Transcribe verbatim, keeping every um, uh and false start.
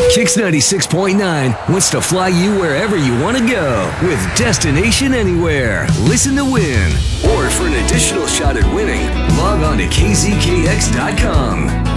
Kix ninety-six point nine wants to fly you wherever you want to go with Destination Anywhere. Listen to win. Or for an additional shot at winning, log on to K Z K X dot com.